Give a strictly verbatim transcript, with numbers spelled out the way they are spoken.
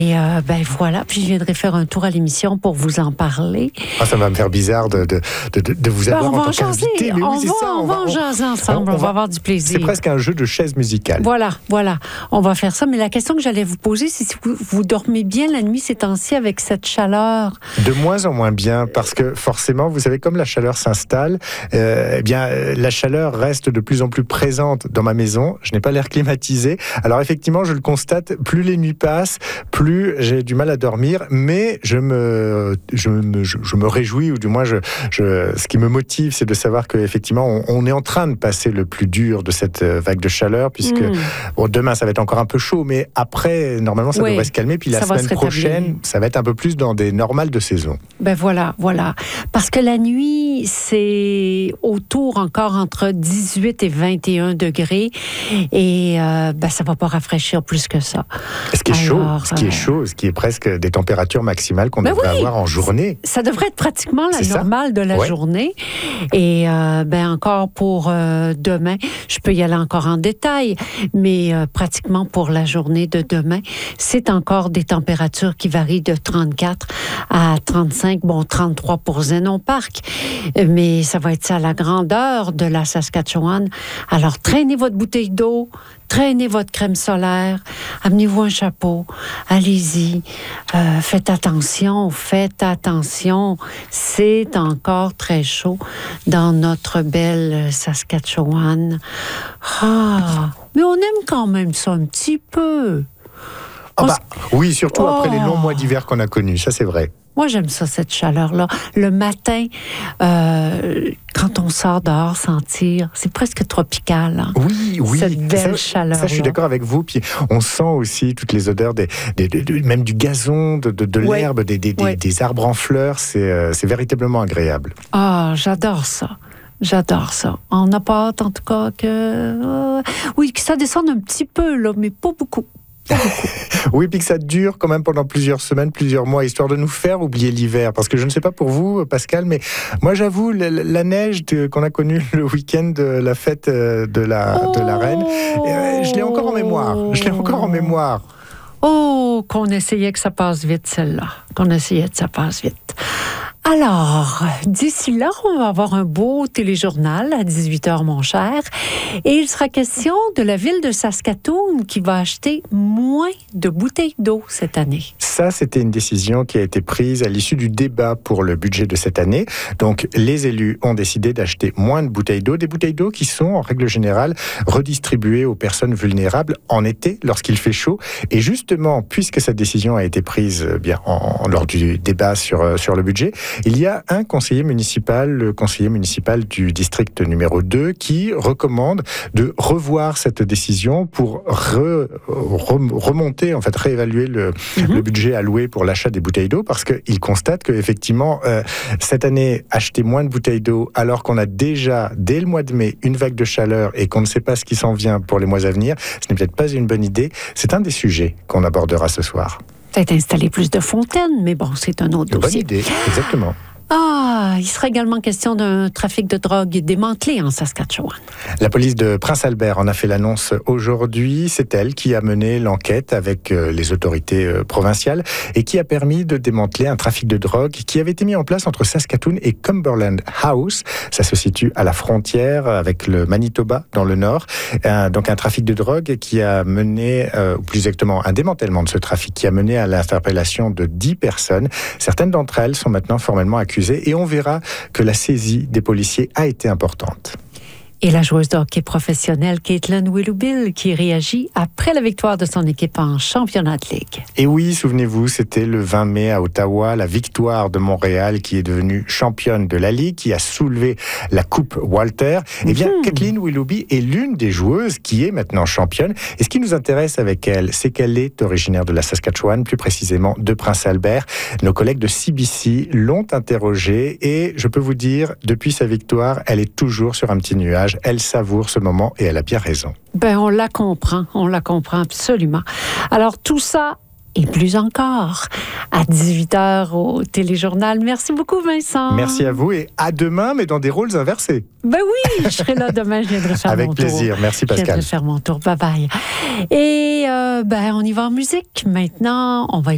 Et euh, ben voilà, puis je viendrai faire un tour à l'émission pour vous en parler. Ah, ça va me faire bizarre de, de, de, de vous Ben, avoir on en va en tant jaser, qu'invité. Mais on, oui, c'est va, ça, on, on va en jaser ensemble, on, on va avoir du plaisir. C'est presque un jeu de chaises musicales. Voilà, voilà, on va faire ça. Mais la question que j'allais vous poser, c'est si vous, vous dormez bien la nuit ces temps-ci avec cette chaleur? De moins en moins bien, parce que forcément, vous savez, comme la chaleur s'installe, euh, eh bien, la chaleur reste de plus en plus présente dans ma maison. Je n'ai pas l'air climatisé. Alors effectivement, je le constate, plus les nuits passent, plus j'ai du mal à dormir, mais je me, je me, je, je me réjouis, ou du moins, je, je, ce qui me motive, c'est de savoir qu'effectivement, on, on est en train de passer le plus dur de cette vague de chaleur, puisque mmh. bon, demain, ça va être encore un peu chaud, mais après, normalement, ça oui, devrait se calmer, puis la semaine prochaine, ça va être un peu plus dans des normales de saison. Ben voilà, voilà. Parce que la nuit, c'est autour encore entre dix-huit et vingt et un degrés, et euh, ben, ça ne va pas rafraîchir plus que ça. Ce qui est Alors, chaud, ce qui est chaud, ce qui est presque des températures maximales qu'on ben devrait oui, avoir en journée. Ça devrait être pratiquement la c'est normale ça? de la ouais. journée. Et euh, ben encore pour euh, demain, je peux y aller encore en détail, mais euh, pratiquement pour la journée de demain, c'est encore des températures qui varient de trente-quatre à trente-cinq, bon trente-trois pour Zénon Park, mais ça va être ça à la grandeur de la Saskatchewan. Alors traînez votre bouteille d'eau, traînez votre crème solaire, amenez-vous un chapeau, allez-y, euh, faites attention, faites attention, c'est encore très chaud dans notre belle Saskatchewan. Ah, mais on aime quand même ça un petit peu. Ah bah, oui, surtout oh. après les longs mois d'hiver qu'on a connus, ça c'est vrai. Moi, j'aime ça, cette chaleur-là. Le matin, euh, quand on sort dehors, sentir, c'est presque tropical. Hein? Oui, oui. Cette belle ça, chaleur. Ça, je suis d'accord avec vous. Puis on sent aussi toutes les odeurs, des, des, des, même du gazon, de, de, de ouais. l'herbe, des, des, ouais. des, des arbres en fleurs. C'est, euh, c'est véritablement agréable. Ah, j'adore ça. J'adore ça. On n'a pas hâte, en tout cas, que... Euh, oui, que ça descende un petit peu, là, mais pas beaucoup. Oui, puis que ça dure quand même pendant plusieurs semaines, plusieurs mois, histoire de nous faire oublier l'hiver. Parce que je ne sais pas pour vous, Pascal, mais moi j'avoue, la, la neige de, qu'on a connue le week-end de la fête de la, oh. de la Reine, euh, je l'ai encore en mémoire. Je l'ai encore en mémoire. Oh, qu'on essayait que ça passe vite, celle-là. Qu'on essayait que ça passe vite. Alors, d'ici là, on va avoir un beau téléjournal à dix-huit heures, mon cher. Et il sera question de la ville de Saskatoon qui va acheter moins de bouteilles d'eau cette année. Ça, c'était une décision qui a été prise à l'issue du débat pour le budget de cette année. Donc, les élus ont décidé d'acheter moins de bouteilles d'eau, des bouteilles d'eau qui sont, en règle générale, redistribuées aux personnes vulnérables en été, lorsqu'il fait chaud. Et justement, puisque cette décision a été prise bien en, lors du débat sur, sur le budget, il y a un conseiller municipal, le conseiller municipal du district numéro deux, qui recommande de revoir cette décision pour re, re, remonter, en fait, réévaluer le, mm-hmm. le budget alloué pour l'achat des bouteilles d'eau, parce qu'il constate qu'effectivement, euh, cette année, acheter moins de bouteilles d'eau, alors qu'on a déjà, dès le mois de mai, une vague de chaleur et qu'on ne sait pas ce qui s'en vient pour les mois à venir, ce n'est peut-être pas une bonne idée. C'est un des sujets qu'on abordera ce soir. Peut-être installer plus de fontaines, mais bon, c'est un autre Une dossier. Bonne idée, exactement. Ah, il sera également question d'un trafic de drogue démantelé en Saskatchewan. La police de Prince-Albert en a fait l'annonce aujourd'hui. C'est elle qui a mené l'enquête avec les autorités provinciales et qui a permis de démanteler un trafic de drogue qui avait été mis en place entre Saskatoon et Cumberland House. Ça se situe à la frontière avec le Manitoba dans le nord. Donc un trafic de drogue qui a mené, euh, ou plus exactement un démantèlement de ce trafic qui a mené à l'interpellation de dix personnes. Certaines d'entre elles sont maintenant formellement accusées. Et on verra que la saisie des policiers a été importante. Et la joueuse de hockey professionnelle Caitlin Willoughby qui réagit après la victoire de son équipe en championnat de ligue. Et oui, souvenez-vous, c'était le vingt mai à Ottawa, la victoire de Montréal qui est devenue championne de la ligue, qui a soulevé la coupe Walter. Eh bien, mmh. Caitlin Willoughby est l'une des joueuses qui est maintenant championne. Et ce qui nous intéresse avec elle, c'est qu'elle est originaire de la Saskatchewan, plus précisément de Prince-Albert. Nos collègues de C B C l'ont interrogée et je peux vous dire, depuis sa victoire, elle est toujours sur un petit nuage. Elle savoure ce moment et elle a bien raison. Ben, on la comprend, on la comprend absolument. Alors, tout ça et plus encore à dix-huit heures au téléjournal. Merci beaucoup, Vincent. Merci à vous et à demain, mais dans des rôles inversés. Ben oui, je serai là demain, je viendrai faire Avec mon tour. Avec plaisir, merci Pascal. Je viendrai faire mon tour, bye bye. Et euh, ben, on y va en musique. Maintenant, on va écouter